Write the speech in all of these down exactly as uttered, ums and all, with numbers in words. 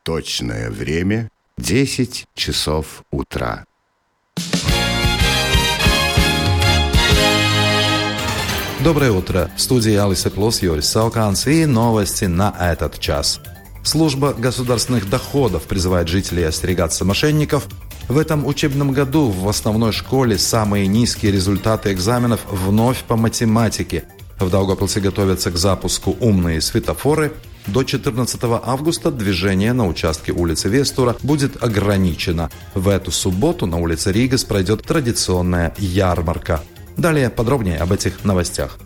Точное время – десять часов утра. Доброе утро. В студии Алиса Плюс, Юрис Сауканс и новости на этот час. Служба государственных доходов призывает жителей остерегаться мошенников. В этом учебном году в основной школе самые низкие результаты экзаменов вновь по математике. В Даугавпилсе готовятся к запуску умные светофоры. До четырнадцатого августа движение на участке улицы Вестура будет ограничено. В эту субботу на улице Ригас пройдет традиционная ярмарка. Далее подробнее об этих новостях.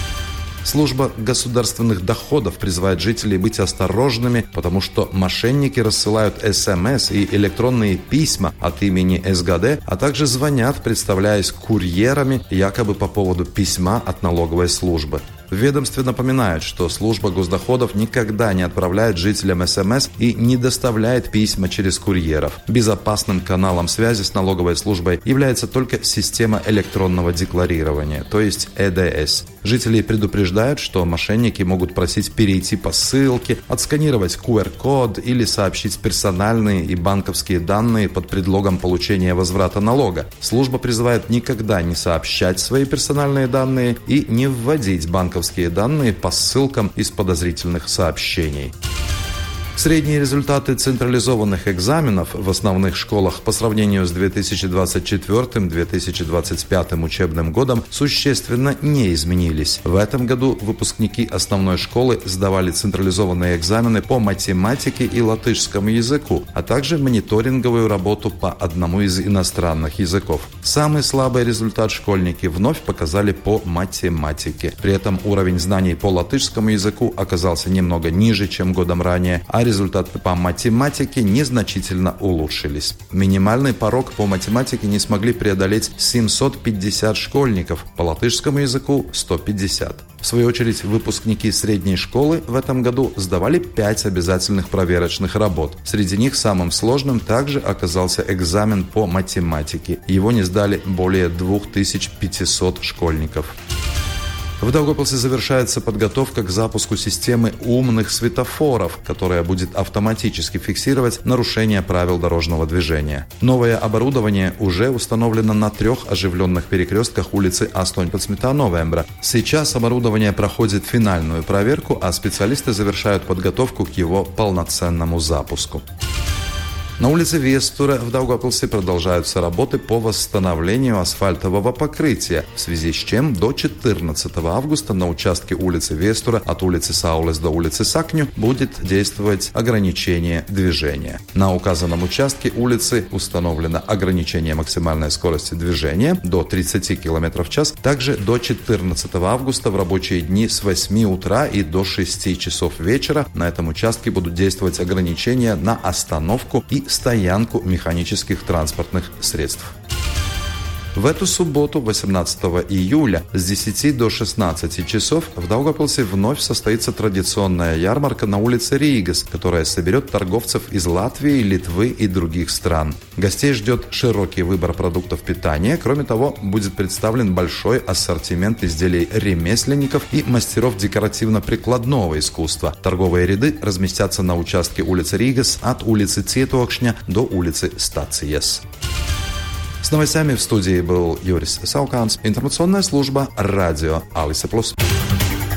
Служба государственных доходов призывает жителей быть осторожными, потому что мошенники рассылают эс эм эс и электронные письма от имени эс гэ дэ, а также звонят, представляясь курьерами, якобы по поводу письма от налоговой службы. В ведомстве напоминают, что служба госдоходов никогда не отправляет жителям эс эм эс и не доставляет письма через курьеров. Безопасным каналом связи с налоговой службой является только система электронного декларирования, то есть э дэ эс. Жители предупреждают, что мошенники могут просить перейти по ссылке, отсканировать ку эр код или сообщить персональные и банковские данные под предлогом получения возврата налога. Служба призывает никогда не сообщать свои персональные данные и не вводить банковские данные по ссылкам из подозрительных сообщений. Средние результаты централизованных экзаменов в основных школах по сравнению с две тысячи двадцать четвёртым — две тысячи двадцать пятым учебным годом существенно не изменились. В этом году выпускники основной школы сдавали централизованные экзамены по математике и латышскому языку, а также мониторинговую работу по одному из иностранных языков. Самый слабый результат школьники вновь показали по математике. При этом уровень знаний по латышскому языку оказался немного ниже, чем годом ранее, а результаты по математике незначительно улучшились. Минимальный порог по математике не смогли преодолеть семьсот пятьдесят школьников, по латышскому языку – сто пятьдесят. В свою очередь, выпускники средней школы в этом году сдавали пять обязательных проверочных работ. Среди них самым сложным также оказался экзамен по математике. Его не сдали более две тысячи пятьсот школьников. В Даугавпилсе завершается подготовка к запуску системы умных светофоров, которая будет автоматически фиксировать нарушения правил дорожного движения. Новое оборудование уже установлено на трех оживленных перекрестках улицы Astoņpadsmitā Сейчас оборудование проходит финальную проверку, а специалисты завершают подготовку к его полноценному запуску. На улице Вестура в Даугавпилсе продолжаются работы по восстановлению асфальтового покрытия, в связи с чем до четырнадцатого августа на участке улицы Вестура от улицы Саулес до улицы Сакню будет действовать ограничение движения. На указанном участке улицы установлено ограничение максимальной скорости движения до тридцати километров в час. Также до четырнадцатого августа в рабочие дни с восьми утра и до шести часов вечера на этом участке будут действовать ограничения на остановку и стоянку механических транспортных средств. В эту субботу, восемнадцатого июля, с десяти до шестнадцати часов в Даугавпилсе вновь состоится традиционная ярмарка на улице Ригас, которая соберет торговцев из Латвии, Литвы и других стран. Гостей ждет широкий выбор продуктов питания. Кроме того, будет представлен большой ассортимент изделий ремесленников и мастеров декоративно-прикладного искусства. Торговые ряды разместятся на участке улицы Ригас от улицы Cietokšņa до улицы Stacijas. С новостями в студии был Юрис Сауканс, информационная служба радио Алиса Плюс.